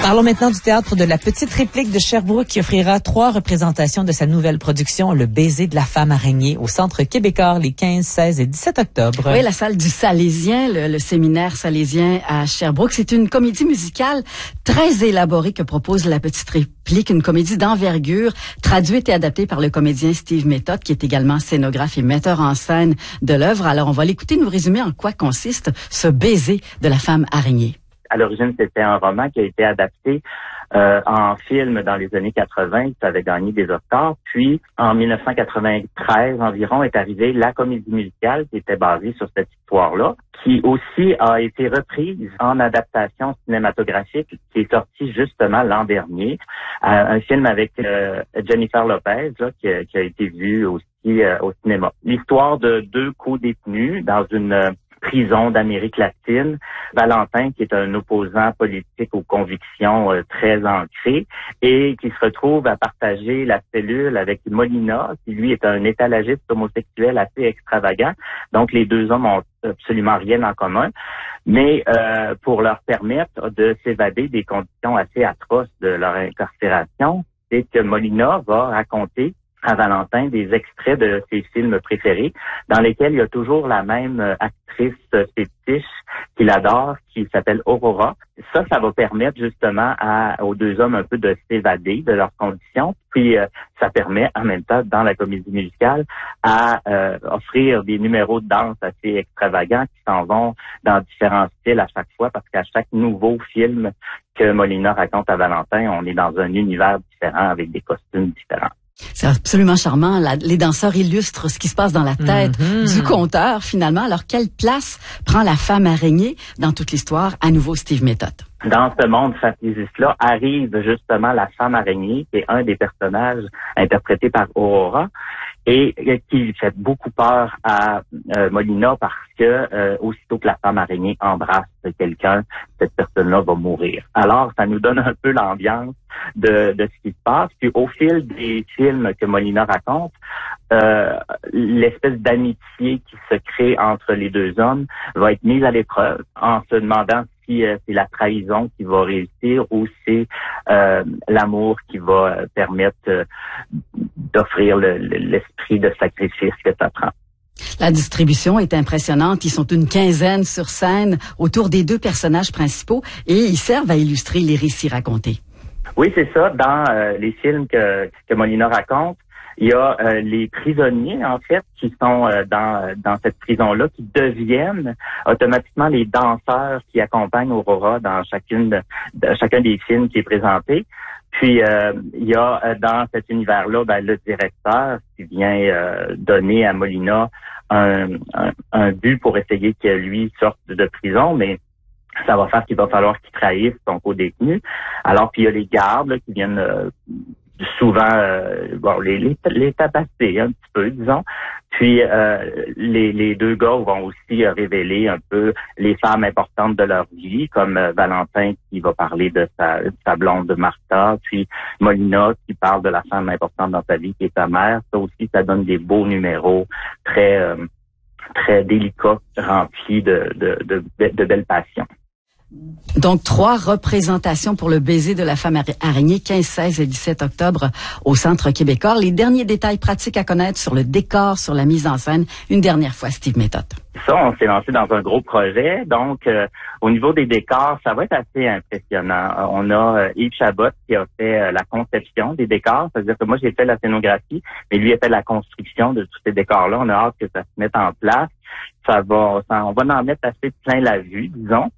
Parlons maintenant du théâtre de la Petite Réplique de Sherbrooke qui offrira 3 représentations de sa nouvelle production, Le baiser de la femme araignée, au Centre Québécois les 15, 16 et 17 octobre. Oui, la salle du Salésien, le séminaire salésien à Sherbrooke. C'est une comédie musicale très élaborée que propose la Petite Réplique, une comédie d'envergure, traduite et adaptée par le comédien Steve Méthode, qui est également scénographe et metteur en scène de l'œuvre. Alors, on va l'écouter nous résumer en quoi consiste ce baiser de la femme araignée. À l'origine, c'était un roman qui a été adapté en film dans les années 80, ça avait gagné des Oscars. Puis, en 1993 environ, est arrivée la comédie musicale qui était basée sur cette histoire-là, qui aussi a été reprise en adaptation cinématographique, qui est sortie justement l'an dernier. Un film avec Jennifer Lopez, là, qui a été vu aussi au cinéma. L'histoire de 2 co-détenus dans une prison d'Amérique latine. Valentin, qui est un opposant politique aux convictions très ancrées et qui se retrouve à partager la cellule avec Molina, qui lui est un étalagiste homosexuel assez extravagant. Donc, les 2 hommes ont absolument rien en commun. Mais pour leur permettre de s'évader des conditions assez atroces de leur incarcération, c'est que Molina va raconter à Valentin des extraits de ses films préférés dans lesquels il y a toujours la même actrice fétiche qu'il adore, qui s'appelle Aurora. Ça va permettre justement aux 2 hommes un peu de s'évader de leurs conditions. Puis ça permet en même temps, dans la comédie musicale, à offrir des numéros de danse assez extravagants qui s'en vont dans différents styles à chaque fois, parce qu'à chaque nouveau film que Molina raconte à Valentin, on est dans un univers différent avec des costumes différents. C'est absolument charmant. Les danseurs illustrent ce qui se passe dans la tête du conteur, finalement. Alors, quelle place prend la femme araignée dans toute l'histoire? À nouveau, Steve Méthode. Dans ce monde fantaisiste-là, arrive justement la femme araignée, qui est un des personnages interprétés par Aurora, et qui fait beaucoup peur à Molina parce que aussitôt que la femme araignée embrasse quelqu'un, cette personne-là va mourir. Alors, ça nous donne un peu l'ambiance de ce qui se passe. Puis au fil des films que Molina raconte, l'espèce d'amitié qui se crée entre les 2 hommes va être mise à l'épreuve en se demandant si c'est la trahison qui va réussir ou c'est l'amour qui va permettre d'offrir l'esprit de sacrifice que ça prend. La distribution est impressionnante. Ils sont une 15aine sur scène autour des 2 personnages principaux et ils servent à illustrer les récits racontés. Oui, c'est ça. Dans les films que Molina raconte, il y a les prisonniers, en fait, qui sont dans cette prison-là, qui deviennent automatiquement les danseurs qui accompagnent Aurora dans chacun des films qui est présenté. Puis, il y a dans cet univers-là, le directeur qui vient donner à Molina un but pour essayer que lui sorte de prison, mais ça va faire qu'il va falloir qu'il trahisse son co-détenu. Alors, puis il y a les gardes là, qui viennent souvent les tabasser un petit peu, disons. Puis les 2 gars vont aussi révéler un peu les femmes importantes de leur vie, comme Valentin qui va parler de sa blonde Martha, puis Molina qui parle de la femme importante dans sa vie qui est sa mère. Ça aussi, ça donne des beaux numéros très délicats, remplis de belles passions. Donc, 3 représentations pour le baiser de la femme araignée, 15, 16 et 17 octobre au Centre Québécois. Les derniers détails pratiques à connaître sur le décor, sur la mise en scène. Une dernière fois, Steve Méthode. Ça, on s'est lancé dans un gros projet. Donc, au niveau des décors, ça va être assez impressionnant. On a Yves Chabot qui a fait la conception des décors. C'est-à-dire que moi, j'ai fait la scénographie, mais lui a fait la construction de tous ces décors-là. On a hâte que ça se mette en place. On va en mettre assez plein la vue, disons.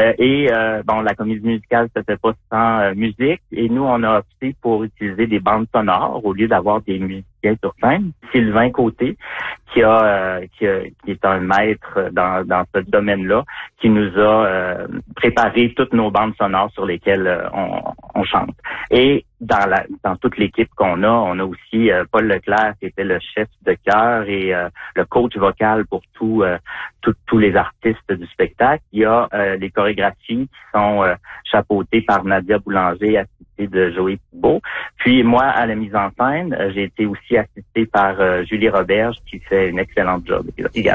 La comédie musicale, ça fait pas sans musique. Et nous, on a opté pour utiliser des bandes sonores au lieu d'avoir des musiciens sur scène. Sylvain Côté, qui est un maître dans ce domaine-là, qui nous a préparé toutes nos bandes sonores sur lesquelles on chante. Et dans toute l'équipe qu'on a, on a aussi Paul Leclerc qui était le chef de chœur et le coach vocal pour tous les artistes du spectacle. Il y a les chorégraphies qui sont chapeautées par Nadia Boulanger, assistée de Joey Thibault. Puis moi, à la mise en scène, j'ai été aussi assistée par Julie Roberge qui fait une excellente job également.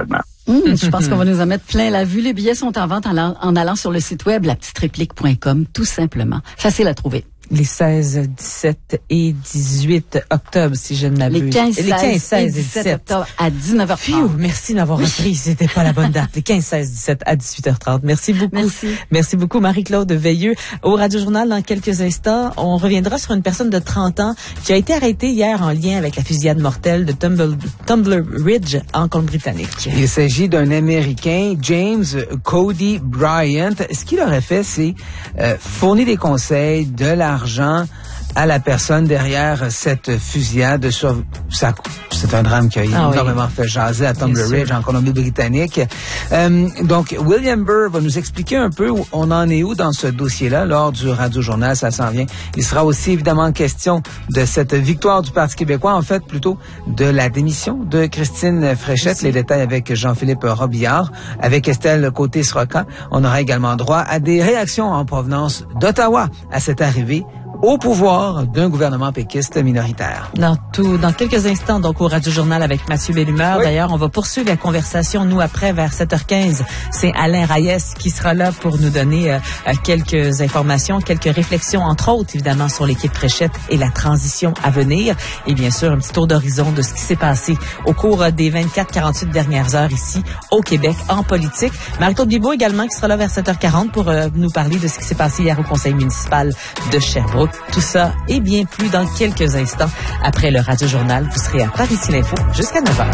Je pense qu'on va nous en mettre plein la vue. Les billets sont en vente en allant sur le site web lapetitreplique.com, tout simplement. Facile à trouver. Les 16, 17 et 18 octobre, si je ne m'abuse. Les 15, 16 et 17 octobre à 19h30. Phew, merci de m'avoir repris. C'était pas la bonne date. Les 15, 16, 17 à 18h30. Merci beaucoup. Merci beaucoup, Marie-Claude Veilleux. Au Radio-Journal, dans quelques instants, on reviendra sur une personne de 30 ans qui a été arrêtée hier en lien avec la fusillade mortelle de Tumbler Ridge en Colombie-Britannique. Il s'agit d'un Américain, James Cody Bryant. Ce qu'il aurait fait, c'est fournir des conseils, de l'argent à la personne derrière cette fusillade. C'est un drame qui a énormément fait jaser à Tumbler Ridge en Colombie-Britannique. Donc, William Burr va nous expliquer un peu où on en est où dans ce dossier-là lors du Radio-Journal. Ça s'en vient. Il sera aussi évidemment question de cette victoire du Parti québécois, en fait, plutôt de la démission de Christine Fréchette. Les détails avec Jean-Philippe Robillard, avec Estelle Côté-Sroca. On aura également droit à des réactions en provenance d'Ottawa à cette arrivée au pouvoir d'un gouvernement péquiste minoritaire. Dans quelques instants, donc, au Radio-Journal avec Mathieu Bellumeur. Oui. D'ailleurs, on va poursuivre la conversation, nous, après, vers 7h15. C'est Alain Reyes qui sera là pour nous donner quelques informations, quelques réflexions, entre autres, évidemment, sur l'équipe Fréchette et la transition à venir. Et bien sûr, un petit tour d'horizon de ce qui s'est passé au cours des 24-48 dernières heures ici, au Québec, en politique. Marie-Claude Bibeau également, qui sera là vers 7h40 pour nous parler de ce qui s'est passé hier au conseil municipal de Sherbrooke. Tout ça et bien plus dans quelques instants. Après le Radio-Journal, vous serez à Par-Ici l'Info jusqu'à 9h.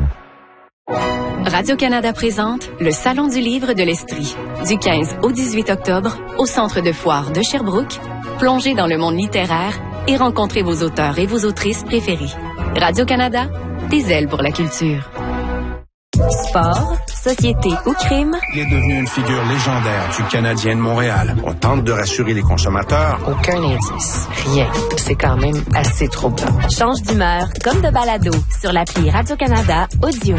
Radio-Canada présente le Salon du livre de l'Estrie. Du 15 au 18 octobre, au Centre de foire de Sherbrooke, plongez dans le monde littéraire et rencontrez vos auteurs et vos autrices préférés. Radio-Canada, des ailes pour la culture. Sport, société ou crime. Il est devenu une figure légendaire du Canadien de Montréal. On tente de rassurer les consommateurs. Aucun indice. Rien. C'est quand même assez troublant. Change d'humeur comme de balado sur l'appli Radio-Canada Audio.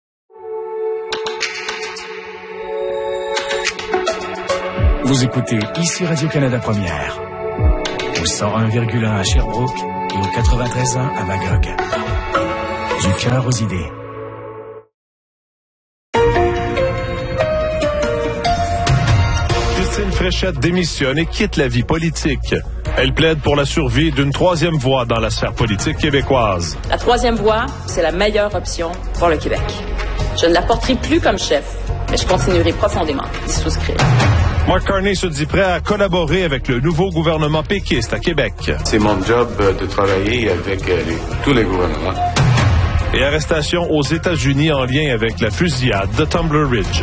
Vous écoutez ici Radio-Canada Première. Au 101,1 à Sherbrooke et au 93.1 à Magog. Du cœur aux idées. Christine Fréchette démissionne et quitte la vie politique. Elle plaide pour la survie d'une troisième voie dans la sphère politique québécoise. La troisième voie, c'est la meilleure option pour le Québec. Je ne la porterai plus comme chef, mais je continuerai profondément d'y souscrire. Mark Carney se dit prêt à collaborer avec le nouveau gouvernement péquiste à Québec. C'est mon job de travailler avec tous les gouvernements. Et arrestation aux États-Unis en lien avec la fusillade de Tumbler Ridge.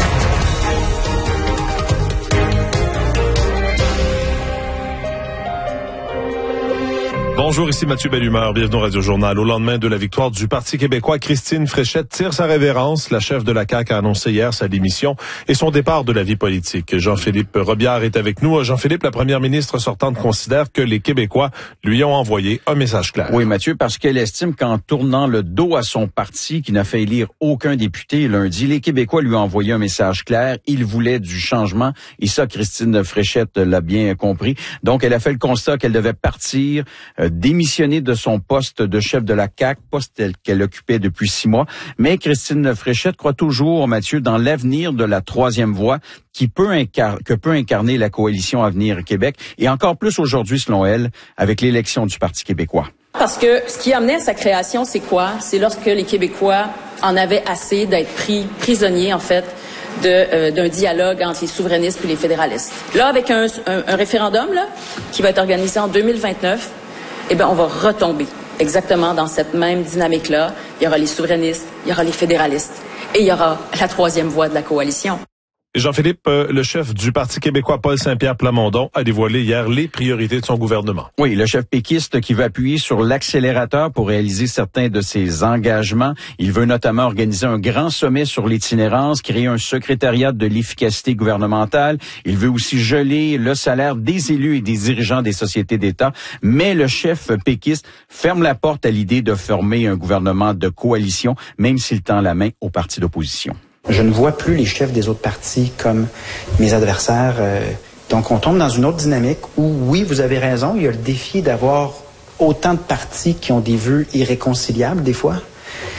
Bonjour, ici Mathieu Bellumeur. Bienvenue au Radio-Journal. Au lendemain de la victoire du Parti québécois, Christine Fréchette tire sa révérence. La chef de la CAQ a annoncé hier sa démission et son départ de la vie politique. Jean-Philippe Robillard est avec nous. Jean-Philippe, la première ministre sortante considère que les Québécois lui ont envoyé un message clair. Oui, Mathieu, parce qu'elle estime qu'en tournant le dos à son parti, qui n'a fait élire aucun député lundi, les Québécois lui ont envoyé un message clair. Ils voulaient du changement. Et ça, Christine Fréchette l'a bien compris. Donc, elle a fait le constat qu'elle devait partir, démissionner de son poste de chef de la CAQ, poste qu'elle occupait depuis 6 mois. Mais Christine Fréchette croit toujours, Mathieu, dans l'avenir de la troisième voie que peut incarner la coalition Avenir Québec, et encore plus aujourd'hui, selon elle, avec l'élection du Parti québécois. Parce que ce qui amenait à sa création, c'est quoi? C'est lorsque les Québécois en avaient assez d'être prisonniers, en fait, d'un dialogue entre les souverainistes et les fédéralistes. Là, avec un référendum là, qui va être organisé en 2029, eh bien, on va retomber exactement dans cette même dynamique-là. Il y aura les souverainistes, il y aura les fédéralistes et il y aura la troisième voie de la coalition. Jean-Philippe, le chef du Parti québécois, Paul Saint-Pierre Plamondon, a dévoilé hier les priorités de son gouvernement. Oui, le chef péquiste qui veut appuyer sur l'accélérateur pour réaliser certains de ses engagements. Il veut notamment organiser un grand sommet sur l'itinérance, créer un secrétariat de l'efficacité gouvernementale. Il veut aussi geler le salaire des élus et des dirigeants des sociétés d'État. Mais le chef péquiste ferme la porte à l'idée de former un gouvernement de coalition, même s'il tend la main aux partis d'opposition. Je ne vois plus les chefs des autres partis comme mes adversaires. Donc, on tombe dans une autre dynamique où, oui, vous avez raison, il y a le défi d'avoir autant de partis qui ont des vœux irréconciliables, des fois.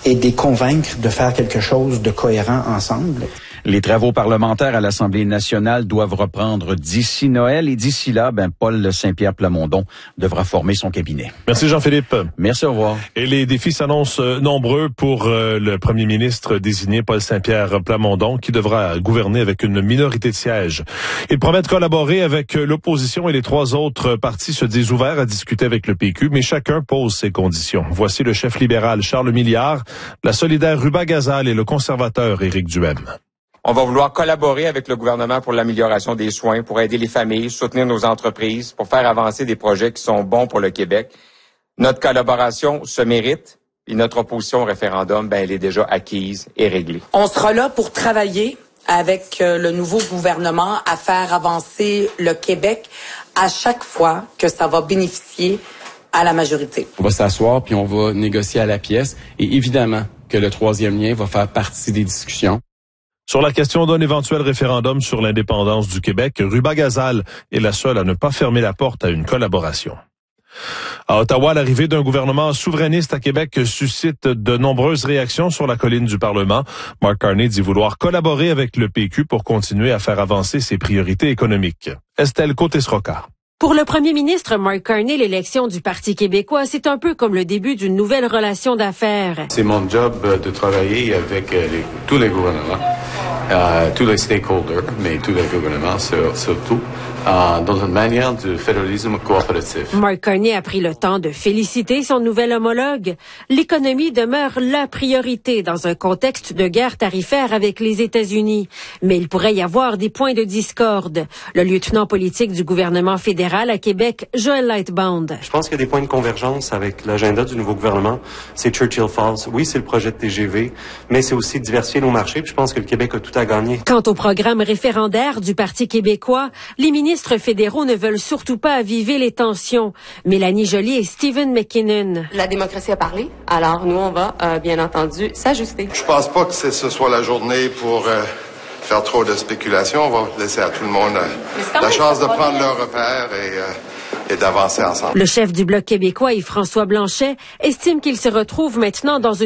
et de les convaincre de faire quelque chose de cohérent ensemble. Les travaux parlementaires à l'Assemblée nationale doivent reprendre d'ici Noël et d'ici là, Paul Saint-Pierre Plamondon devra former son cabinet. Merci Jean-Philippe. Merci, au revoir. Et les défis s'annoncent nombreux pour le premier ministre désigné Paul Saint-Pierre Plamondon qui devra gouverner avec une minorité de sièges. Il promet de collaborer avec l'opposition et les trois autres partis se disent ouverts à discuter avec le PQ, mais chacun pose ses conditions. Voici le chef libéral Charles Milliard, la solidaire Ruba Gazal et le conservateur Éric Duhem. On va vouloir collaborer avec le gouvernement pour l'amélioration des soins, pour aider les familles, soutenir nos entreprises, pour faire avancer des projets qui sont bons pour le Québec. Notre collaboration se mérite et notre opposition au référendum, elle est déjà acquise et réglée. On sera là pour travailler avec le nouveau gouvernement à faire avancer le Québec à chaque fois que ça va bénéficier à la majorité. On va s'asseoir puis on va négocier à la pièce et évidemment que le troisième lien va faire partie des discussions. Sur la question d'un éventuel référendum sur l'indépendance du Québec, Ruba Gazal est la seule à ne pas fermer la porte à une collaboration. À Ottawa, l'arrivée d'un gouvernement souverainiste à Québec suscite de nombreuses réactions sur la colline du Parlement. Mark Carney dit vouloir collaborer avec le PQ pour continuer à faire avancer ses priorités économiques. Estelle Côté-Sroca. Pour le premier ministre Mark Carney, l'élection du Parti québécois, c'est un peu comme le début d'une nouvelle relation d'affaires. C'est mon job de travailler avec tous les gouvernements, tous les stakeholders, mais tous les gouvernements surtout, dans une manière de fédéralisme coopératif. Mark Carney a pris le temps de féliciter son nouvel homologue. L'économie demeure la priorité dans un contexte de guerre tarifaire avec les États-Unis. Mais il pourrait y avoir des points de discorde. Le lieutenant politique du gouvernement fédéral à Québec, Joël Lightbound. Je pense qu'il y a des points de convergence avec l'agenda du nouveau gouvernement. C'est Churchill Falls. Oui, c'est le projet de TGV, mais c'est aussi diversifier nos marchés. Puis je pense que le Québec a tout à gagner. Quant au programme référendaire du Parti québécois, les ministres fédéraux ne veulent surtout pas aviver les tensions. Mélanie Joly et Stephen McKinnon. La démocratie a parlé, alors nous, on va bien entendu s'ajuster. Je pense pas que ce soit la journée pour faire trop de spéculation. On va laisser à tout le monde la chance de prendre leurs repères et d'avancer ensemble. Le chef du Bloc québécois, Yves-François Blanchet, estime qu'il se retrouve maintenant dans une